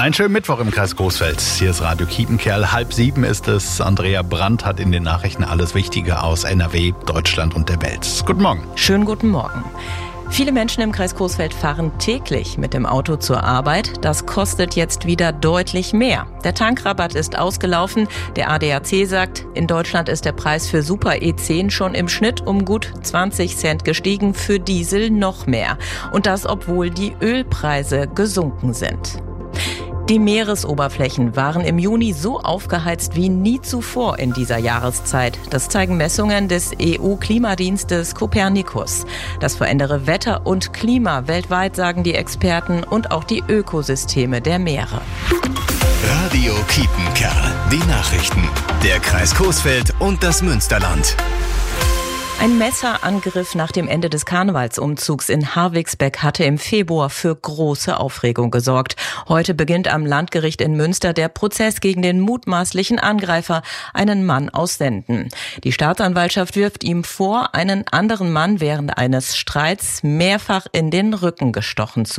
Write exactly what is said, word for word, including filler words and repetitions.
Einen schönen Mittwoch im Kreis Coesfeld. Hier ist Radio Kiepenkerl. Halb sieben ist es. Andrea Brandt hat in den Nachrichten alles Wichtige aus N R W, Deutschland und der Welt. Guten Morgen. Schönen guten Morgen. Viele Menschen im Kreis Coesfeld fahren täglich mit dem Auto zur Arbeit. Das kostet jetzt wieder deutlich mehr. Der Tankrabatt ist ausgelaufen. Der A D A C sagt, in Deutschland ist der Preis für Super E zehn schon im Schnitt um gut zwanzig Cent gestiegen, für Diesel noch mehr. Und das, obwohl die Ölpreise gesunken sind. Die Meeresoberflächen waren im Juni so aufgeheizt wie nie zuvor in dieser Jahreszeit. Das zeigen Messungen des E U-Klimadienstes Copernicus. Das verändere Wetter und Klima weltweit, sagen die Experten, und auch die Ökosysteme der Meere. Radio Kiepenkerl. Die Nachrichten. Der Kreis Coesfeld und das Münsterland. Ein Messerangriff nach dem Ende des Karnevalsumzugs in Harwigsbeck hatte im Februar für große Aufregung gesorgt. Heute beginnt am Landgericht in Münster der Prozess gegen den mutmaßlichen Angreifer, einen Mann aus Senden. Die Staatsanwaltschaft wirft ihm vor, einen anderen Mann während eines Streits mehrfach in den Rücken gestochen zu